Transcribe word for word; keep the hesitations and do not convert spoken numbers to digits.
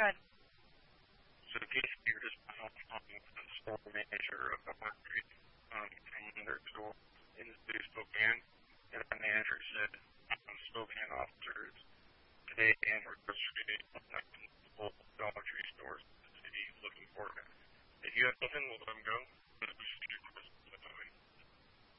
Good. So basically, you're just um, the store manager of the market um, from their store in the city of Spokane, and the manager said um, Spokane officers today and or yesterday like multiple Dollar Tree stores in the city looking for it. If you have something, we'll let them go.